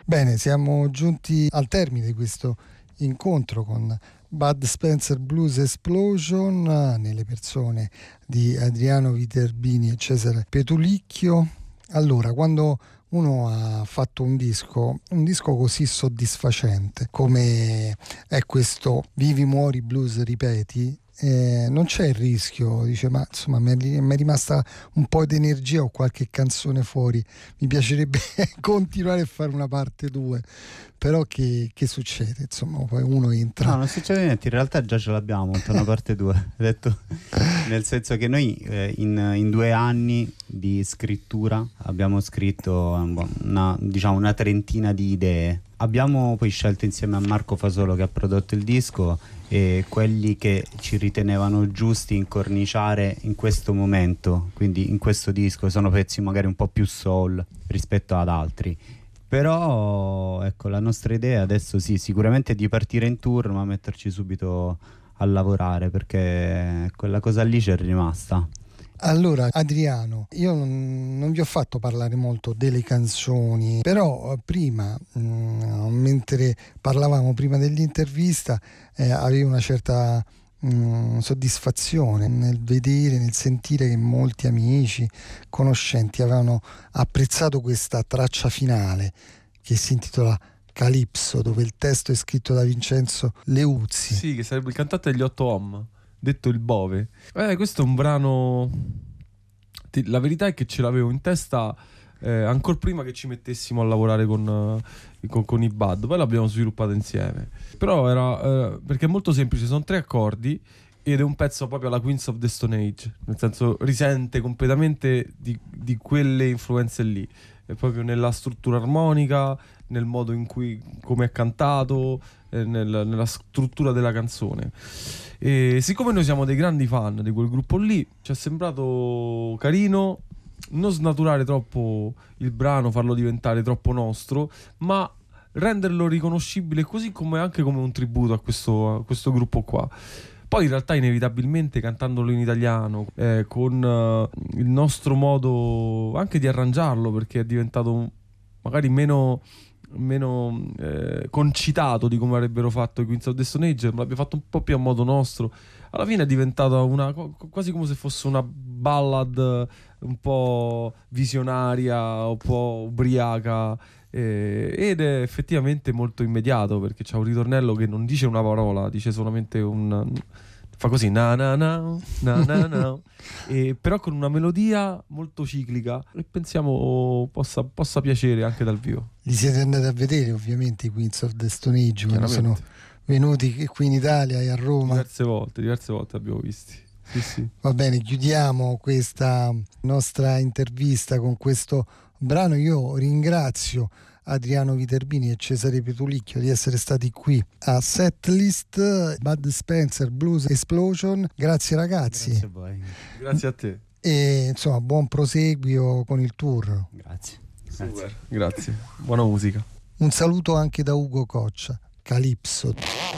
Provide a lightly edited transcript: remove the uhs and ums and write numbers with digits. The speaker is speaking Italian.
Bene, siamo giunti al termine di questo incontro con Bud Spencer Blues Explosion nelle persone di Adriano Viterbini e Cesare Petulicchio. Allora, quando uno ha fatto un disco così soddisfacente come è questo Vivi Muori Blues Ripeti, non c'è il rischio, dice, ma insomma mi è rimasta un po' di energia, o qualche canzone fuori, mi piacerebbe continuare a fare una parte 2, però che succede? Insomma, poi uno entra. No, non succede niente, in realtà già ce l'abbiamo una parte 2, detto, nel senso che noi in 2 anni di scrittura abbiamo scritto una trentina di idee. Abbiamo poi scelto insieme a Marco Fasolo, che ha prodotto il disco, e quelli che ci ritenevano giusti incorniciare in questo momento, quindi in questo disco. Sono pezzi magari un po' più soul rispetto ad altri, però ecco, la nostra idea adesso sicuramente è di partire in tour, ma metterci subito a lavorare, perché quella cosa lì c'è rimasta. Allora, Adriano, io non vi ho fatto parlare molto delle canzoni, però prima, mentre parlavamo prima dell'intervista, avevo una certa soddisfazione nel vedere, nel sentire che molti amici, conoscenti avevano apprezzato questa traccia finale che si intitola Calypso, dove il testo è scritto da Vincenzo Leuzzi. Sì, che sarebbe il cantante degli 8 Om, detto il Bove. Questo è un brano. La verità è che ce l'avevo in testa ancora prima che ci mettessimo a lavorare con i Bud. Poi l'abbiamo sviluppato insieme. Però era perché è molto semplice, sono 3 accordi ed è un pezzo proprio alla Queens of the Stone Age, nel senso risente completamente di quelle influenze lì. È proprio nella struttura armonica, nel modo in cui come è cantato, nella struttura della canzone. E siccome noi siamo dei grandi fan di quel gruppo lì, ci è sembrato carino non snaturare troppo il brano, farlo diventare troppo nostro, ma renderlo riconoscibile, così come anche come un tributo a questo gruppo qua. Poi in realtà inevitabilmente cantandolo in italiano, con il nostro modo anche di arrangiarlo, perché è diventato magari meno concitato di come avrebbero fatto i Queens of the Stone Age, ma l'abbiamo fatto un po' più a modo nostro. Alla fine è diventata quasi come se fosse una ballad un po' visionaria, un po' ubriaca, ed è effettivamente molto immediato, perché c'ha un ritornello che non dice una parola, dice solamente fa così na na na na na na e però con una melodia molto ciclica, e pensiamo possa piacere anche dal vivo. Li siete andati a vedere ovviamente i Queens of the Stone Age quando sono venuti qui in Italia e a Roma? Diverse volte abbiamo visti. Sì. Va bene, chiudiamo questa nostra intervista con questo brano. Io ringrazio Adriano Viterbini e Cesare Petulicchio di essere stati qui a Setlist. Bud Spencer Blues Explosion. Grazie ragazzi. Grazie a voi. Grazie a te. E insomma, buon proseguio con il tour. Grazie. Super. Grazie. Buona musica. Un saluto anche da Ugo Coccia. Calypso.